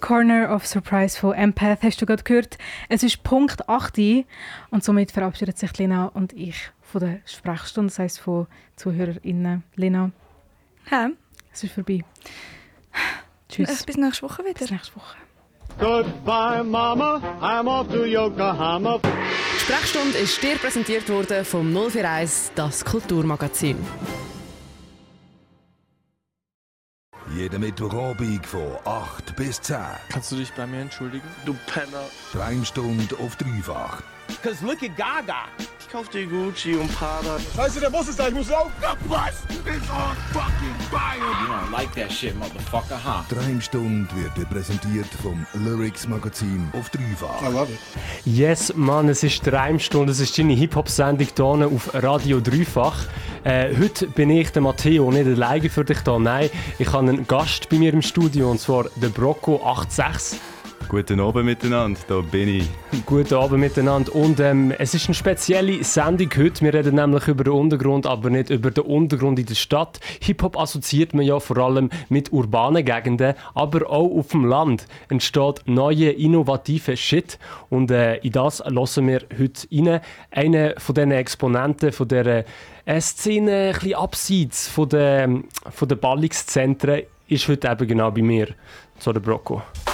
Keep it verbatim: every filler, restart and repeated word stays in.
Corner of Surprise von Empath hast du gerade gehört. Es ist Punkt acht und somit verabschiedet sich Lena und ich von der Sprechstunde, das heisst von ZuhörerInnen. Lena, ja. Es ist vorbei. Tschüss. Bis nächste Woche wieder. Bis nächste Woche. Goodbye, Mama, I'm off to Yokohama. Die Sprechstunde ist dir präsentiert worden vom null vier eins, das Kulturmagazin. Jeden Mittwochabend von acht bis zehn. Kannst du dich bei mir entschuldigen? Du Penner. Dreiviertelstunde auf dreifach. Cause look at Gaga. Ich kauf dir Gucci und Prada. Scheiße, der Boss ist da, ich muss laufen. Bus is on fucking fire. You don't like that shit, motherfucker, huh? Dreiviertelstunde wird dir präsentiert vom Lyrics Magazin auf dreifach. I love it. Yes, Mann, es ist die Reimstunde, es ist deine Hip-Hop-Sendung hier auf Radio Dreifach. Äh, heute bin ich, der Matteo, nicht alleine für dich da. Nein, ich habe einen Gast bei mir im Studio, und zwar der Brocco sechsundachtzig. Guten Abend miteinander, da bin ich. Guten Abend miteinander. Und ähm, es ist eine spezielle Sendung heute. Wir reden nämlich über den Untergrund, aber nicht über den Untergrund in der Stadt. Hip-Hop assoziiert man ja vor allem mit urbanen Gegenden, aber auch auf dem Land entsteht neue, innovative Shit. Und äh, in das hören wir heute rein. Einer von diesen Exponenten von dieser äh, Szene, ein bisschen abseits von den, von den Ballungszentren, ist heute eben genau bei mir, so der Brocco.